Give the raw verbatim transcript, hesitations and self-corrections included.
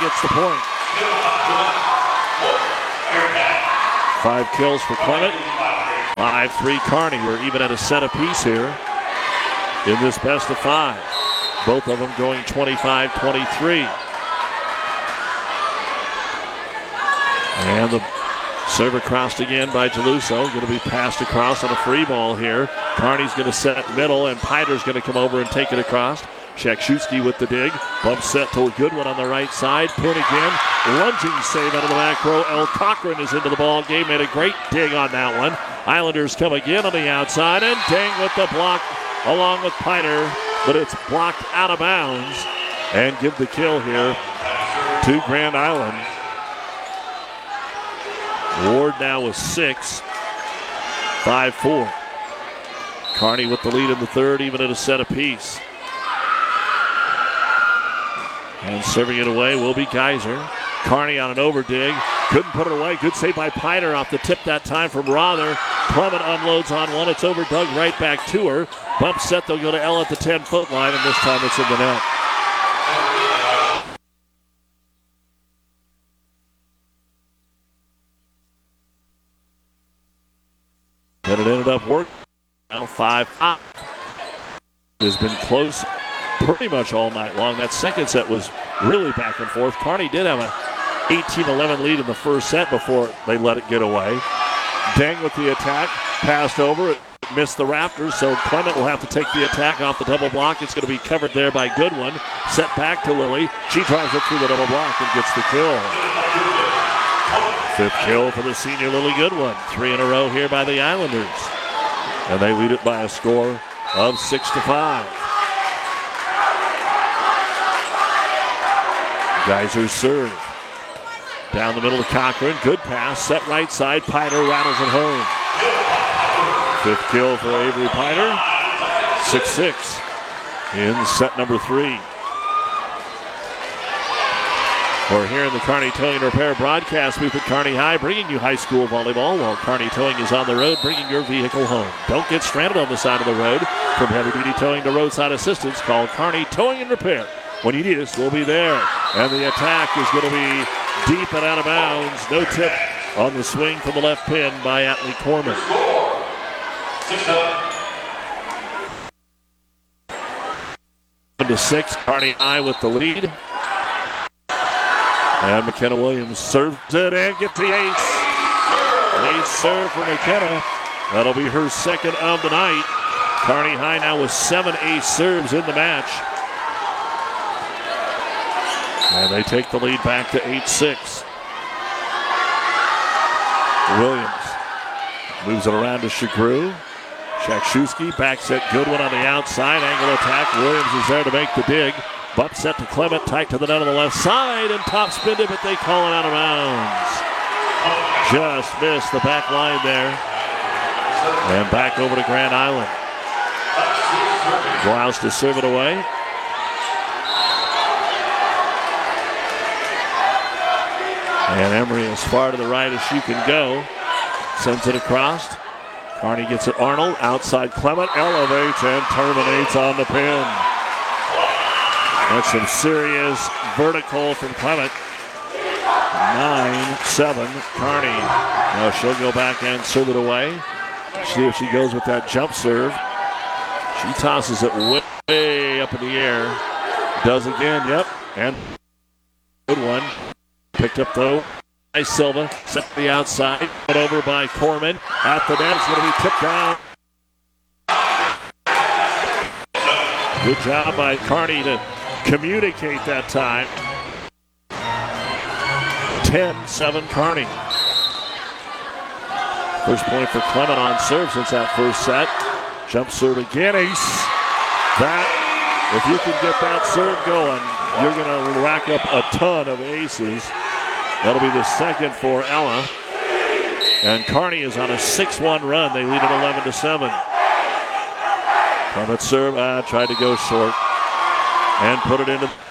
gets the point. Five kills for Clement. five three Kearney. We're even at a set apiece here in this best of five. Both of them going twenty-five twenty-three. And the serve crossed again by Geluso. Going to be passed across on a free ball here. Kearney's going to set it middle, and Piter's going to come over and take it across. Shakshewski with the dig. Bump set to a good one on the right side. Pin again. Lunging save out of the back row. El Cochran is into the ball game. Made a great dig on that one. Islanders come again on the outside, and Dang with the block along with Piter, but it's blocked out of bounds and give the kill here to Grand Island. Ward now with six. five four. Kearney with the lead in the third, even at a set apiece. And serving it away will be Geyser. Kearney on an overdig. Couldn't put it away. Good save by Piter off the tip that time from Rother. Clement unloads on one. It's over Doug right back to her. Bump set. They'll go to Ella at the ten-foot line, and this time it's in the net. And it ended up working. Now five up. Has been close pretty much all night long. That second set was really back and forth. Kearney did have an eighteen eleven lead in the first set before they let it get away. Dang with the attack. Passed over. It missed the rafters, so Clement will have to take the attack off the double block. It's going to be covered there by Goodwin. Set back to Lilly. She drives it through the double block and gets the kill. Fifth kill for the senior Lily Goodwin. Three in a row here by the Islanders. And they lead it by a score of six to five. Geyser serve. Down the middle to Cochran. Good pass. Set right side. Piter rattles it home. Fifth kill for Avery Piter. six six in set number three. We're here in the Kearney Towing and Repair broadcast booth at Kearney High, bringing you high school volleyball while Kearney Towing is on the road, bringing your vehicle home. Don't get stranded on the side of the road. From heavy-duty towing to roadside assistance, call Kearney Towing and Repair. When you need us, we'll be there. And the attack is going to be deep and out of bounds. No tip on the swing from the left pin by Atlee Corman. To six, Kearney High with the lead. And McKenna Williams serves it and gets the ace. Ace serve for McKenna. That'll be her second of the night. Kearney High now with seven ace serves in the match. And they take the lead back to eight six. Williams moves it around to Shagru. Shakshewski backs it. Goodwin on the outside. Angle attack. Williams is there to make the dig. Bump set to Clement, tight to the net on the left side, and top spin it, but they call it out of bounds. Just missed the back line there. And back over to Grand Island. Blouse to serve it away. And Emery as far to the right as she can go. Sends it across. Kearney gets it. Arnold outside Clement, elevates and terminates on the pin. That's some serious vertical from Clement. nine seven, Kearney. Now she'll go back and serve it away. See if she goes with that jump serve. She tosses it way, way up in the air. Does again, yep. And good one. Picked up though by Silva. Set to the outside. Put over by Corman. At the net, it's going to be tipped down. Good job by Kearney to communicate that time. ten seven Kearney. First point for Clement on serve since that first set. Jump serve again, ace. That, if you can get that serve going, you're going to rack up a ton of aces. That'll be the second for Ella. And Kearney is on a six one run. They lead it eleven to seven. Clement serve, uh, tried to go short and put it into